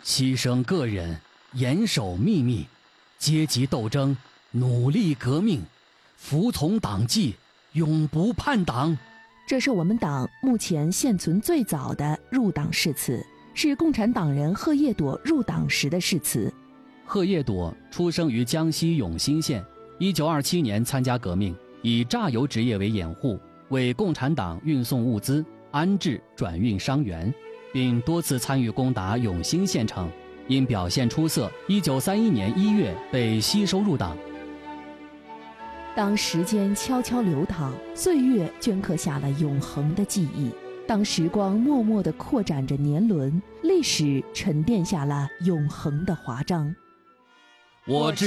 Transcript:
牺牲个人，严守秘密，阶级斗争，努力革命，服从党纪，永不叛党。 这是我们党目前现存最早的入党誓词，是共产党人贺叶朵入党时的誓词。 贺叶朵出生于江西永兴县，1927年参加革命，以榨油职业为掩护，为共产党运送物资、安置转运伤员，并多次参与攻打永兴县城。因表现出色，1931年1月被吸收入党。 当时间悄悄流淌，岁月镌刻下了永恒的记忆；当时光默默地扩展着年轮，历史沉淀下了永恒的华章。 我